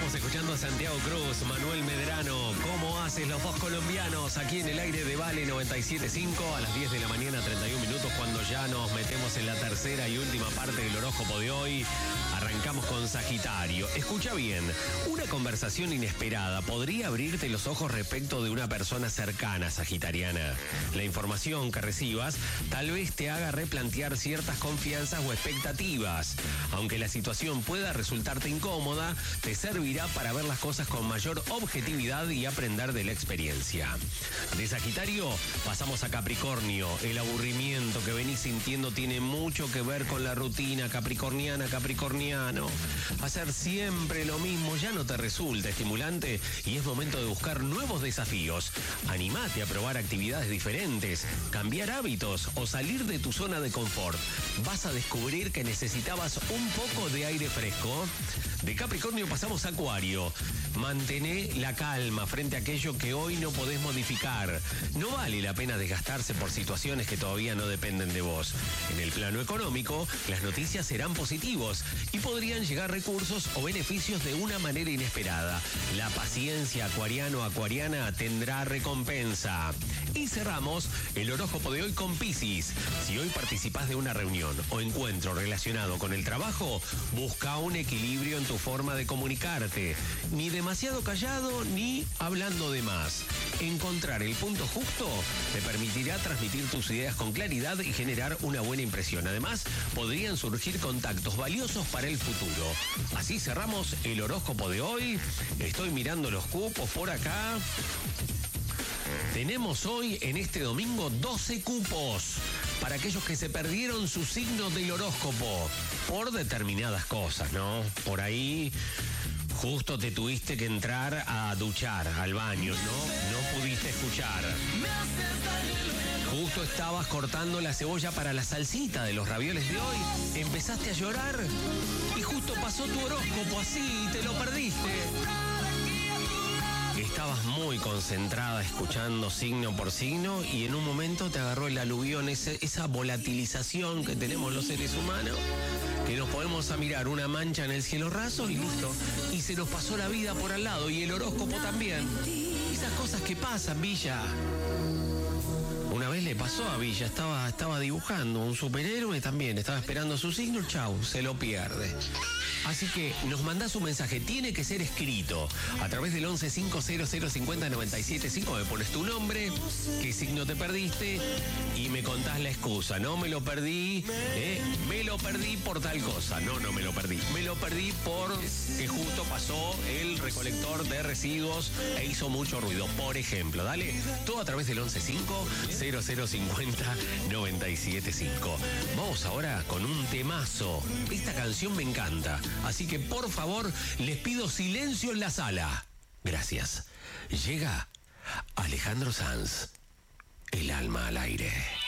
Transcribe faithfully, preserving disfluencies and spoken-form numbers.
Estamos escuchando a Santiago Cruz, Manuel Medrano. ¿Cómo haces los dos colombianos? Aquí en el aire de Vale noventa y siete punto cinco a las diez de la mañana, treinta y un minutos, cuando ya nos metemos en la tercera y última parte del horóscopo de hoy. Arrancamos con Sagitario. Escucha bien, una conversación inesperada podría abrirte los ojos respecto de una persona cercana, sagitariana. La información que recibas tal vez te haga replantear ciertas confianzas o expectativas. Aunque la situación pueda resultarte incómoda, te servirá para ver las cosas con mayor objetividad y aprender de la experiencia. De Sagitario pasamos a Capricornio. El aburrimiento que venís sintiendo tiene mucho que ver con la rutina capricorniana, capricorniano. Hacer siempre lo mismo ya no te resulta estimulante y es momento de buscar nuevos desafíos. Animate a probar actividades diferentes, cambiar hábitos o salir de tu zona de confort. Vas a descubrir que necesitabas un poco de aire fresco. De Capricornio pasamos a Acuario. Mantené la calma frente a aquello que hoy no podés modificar. No vale la pena desgastarse por situaciones que todavía no dependen de vos. En el plano económico, las noticias serán positivos y podrían llegar recursos o beneficios de una manera inesperada. La paciencia acuariano acuariana tendrá recompensa. Y cerramos el horóscopo de hoy con Piscis. Si hoy participás de una reunión o encuentro relacionado con el trabajo, busca un equilibrio en tu forma de comunicarte. Ni demasiado callado ni hablando de más. Encontrar el punto justo te permitirá transmitir tus ideas con claridad y generar una buena impresión. Además, podrían surgir contactos valiosos para el futuro. Así cerramos el horóscopo de hoy. Estoy mirando los cupos por acá. Tenemos hoy, en este domingo, doce cupos para aquellos que se perdieron su signo del horóscopo por determinadas cosas, ¿no? Por ahí justo te tuviste que entrar a duchar al baño, ¿no? No pudiste escuchar. Justo estabas cortando la cebolla para la salsita de los ravioles de hoy, empezaste a llorar y justo pasó tu horóscopo así y te lo perdiste. Estabas muy concentrada escuchando signo por signo y en un momento te agarró el aluvión, ese, esa volatilización que tenemos los seres humanos, que nos podemos a mirar una mancha en el cielo raso y listo. Y se nos pasó la vida por al lado y el horóscopo también. Esas cosas que pasan, Villa. Una vez le pasó a Villa, estaba, estaba dibujando un superhéroe también, estaba esperando su signo, chau, se lo pierde. Así que nos mandás un mensaje, tiene que ser escrito, a través del once cinco cero cero cincuenta noventa y siete cinco, me pones tu nombre, qué signo te perdiste y me contás la excusa. No me lo perdí, eh, me lo perdí por tal cosa, no, no me lo perdí, me lo perdí por que justo pasó el recolector de residuos e hizo mucho ruido, por ejemplo. Dale, todo a través del once cinco cero cero cincuenta noventa y siete cinco. Vamos ahora con un temazo. Esta canción me encanta, así que por favor les pido silencio en la sala. Gracias. Llega Alejandro Sanz, El alma al aire.